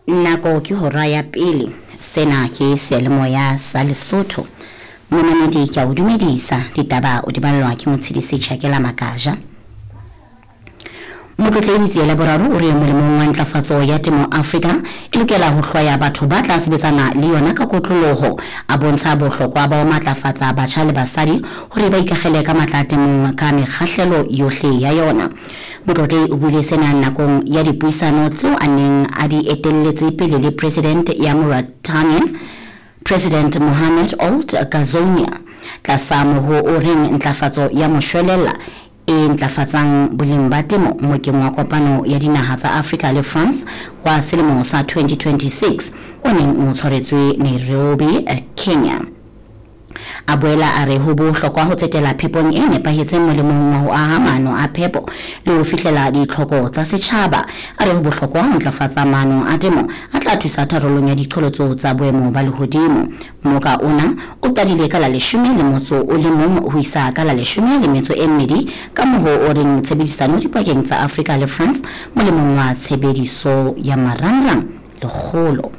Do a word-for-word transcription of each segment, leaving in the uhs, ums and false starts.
nako ke hora ya pele sena ke sealemoya sa Lesotho monamedi ke o dumedisa ditaba o di ballwa ke motshedisi Tshakela Makaja Mokotleitsi la boraro o re molemong wa ntlafatso ya temo Africa e lokela ho hlwaya batho ba tla sebetsana le yona ka kotloloho a bontsha bohlokwa ba ho matlafatsa batjha le basadi hore ba ikagele ka matla temong ka mekgahlelo yohle ya yona Motlotli o buile sena nakong ya dipuisano tseo a neng a di etelletse pele le President ya Mauritania President Mohamed Ould Ghazouani tlasa moho o reng ntlafatso ya moshwelella e ntlafatsang boleng ba temo mokeng wa kopano ya dinaha tsa Africa le France wa selemo sa twenty twenty-six o neng o tshwaretswe Nairobi, Kenya. A boela a re ho bohlokwa ho tsetela phepong e nepahetseng molemong wa ho aha maano a phepo le ho fihlela ditlhoko tsa setjhaba a re ho bohlokwa ho ntlafatsa maano a temo a tla thusa tharolong ya diqholotso tsa boemo ba lehodimo moka ona o qadile ka la leshome le motso o le mong ho isa ka la leshome le metso e mmedi ka moho o reng tshebedisano dipakeng tsa Africa le France molemong wa tshebediso ya marangrang le kgolo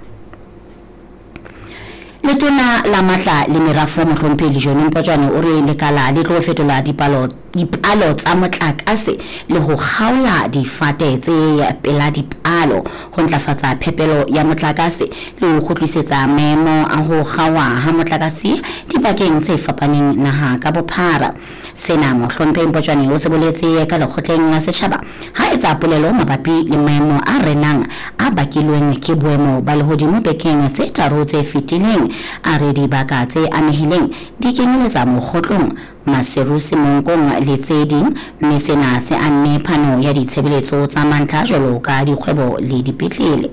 Letona la matla le merafo mohlomphehi Jone Mpotjwane o re lekala le tlo fetola dipalo dipalo tsa motlakase le ho kgaola difate tse pela dipalo ho ntlafatsa phepelo ya motlakase le ho kgutlisetsa memo a ho kgawa ha motlakase dipakeng tse fapaneng naha ka bophara sena mohlomphehi Mpotjwane o se boletse ka lekgotleng la setjhaba ha etsa polelo mabapi le memo a renang a bakilweng ke boemo ba lehodimo bekeng tse tharo tse fetileng a re dibaka tse amehileng di kenyeletsa mokgotlong maserusi monkong le tse ding mme sena se amme phano ya ditshebeletso tsa mantlha jwalo ka dikgwebo le dipetlele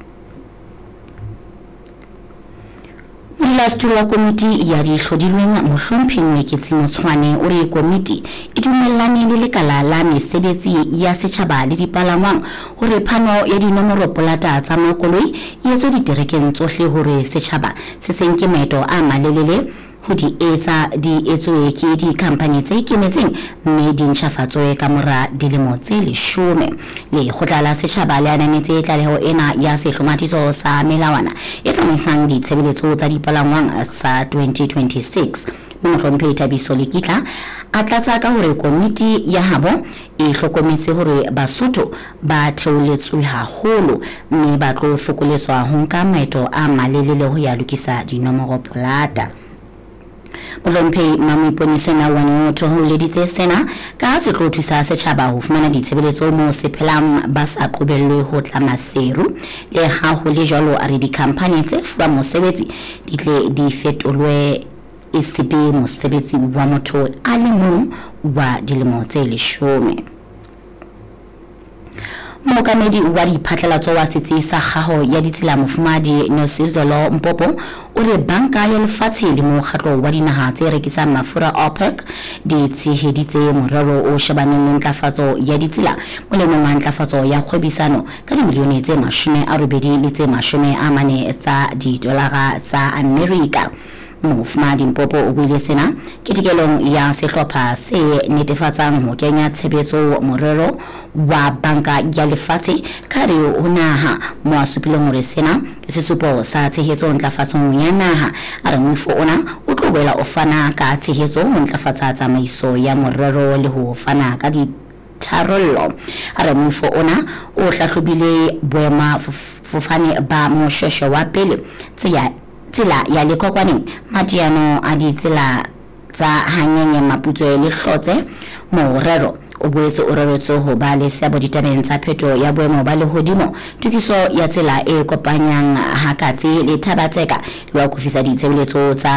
Modulasetulo wa komiti ya dihlodilweng mohlomphehi Mweketsi Motshwane o re komiti e dumellane le lekala la mesebetsi ya setjhaba le dipalangwang hore phano ya dinomoro polata tsa makoloi e etswe diterekeng tsohle hore setjhaba se senke maeto a malelele ho di etsa di etswe ke di-company tse ikemetseng mme di ntjhafatswe ka mora dilemo tse leshome le kgotla la setjhaba le ananetse tlaleho ena ya sehlomathiso sa melawana e tsamaisang ditshebeletso tsa dipalangwang sa twenty twenty-six Mohlomphehi Thabiso Lekitla a tlatsa ka hore komiti ya habo e hlokometse hore Basotho ba theoletswe haholo mme ba tlo fokoletswa ho nka maeto a malelele ho ya lokisa dinomoro polata Mohlomphehi Mamiponisena wane motho ho leditse sena ka se tlo thusa setjhaba ho fumana ditshebeletso mo sephelang ba sa qobellwe ho tla maseru le ha ho le jwalo a re di-company tse fuwa mosebetsi di tle di fetolwe e sebe mosebetsi wa motho a le mong wa dilemo tse leshome Mokamedi wa diphatlalatso wa setsi sa kgaho ya ditsela Mofumadi Nosizolo Mpopo o re banka ya lefatshe le mokgatlo wa dinaha tse rekisang mafura OPEC di tsheheditse morero o shebaneng le ntlafatso ya ditsela molemong wa ntlafatso ya kgwebisano ka dimilione tse mashome a robedi le tse mashome a mane tsa didolara tsa America Mofumadi Mpopo o buile sena ketikelong ya sehlopha se netefatsang ho kenya tshebetso morero wa banka ya lefatshe ka re ho naha mo asupileng hore sena se supo sa tshehetso ntlafatsong ya naha a re mofo ona o tlobela o fana ka tshehetso ho ntlafatsa tsamaiso ya morero le ho fana ka di tharollo a re mofo ona o hlahlobile boema fofane ba moshweshwe wa pele tsia tsela ya lekokwaneng matiano a ditsela tsa hanyenye maputswe le hlotse morero o boetse o reretswe ho ba le seabo ditabeng tsa pheto ya boemo ba lehodimo tukiso ya tsela e kopanyang hakatsi le thabatseka le wa kufisa ditshebeletso tsa